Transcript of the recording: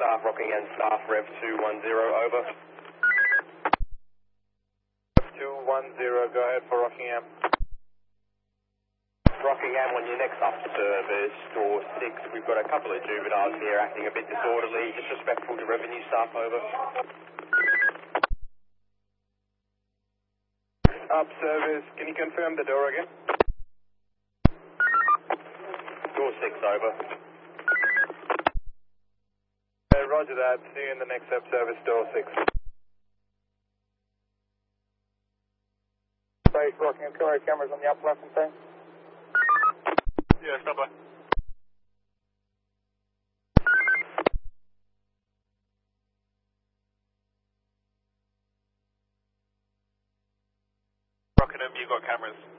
staff, Rockingham staff, Rev 210, over. 210, go ahead for Rockingham. Rockingham, on your next up service, door 6, we've got a couple of juveniles here acting a bit disorderly, disrespectful to revenue staff, over. Up service, can you confirm the door again? Door 6, over. Roger that, see you in the next up service, door 6. Right, Rockingham, cameras on the up left and thing. Yeah, stand by. Rockingham, you got cameras.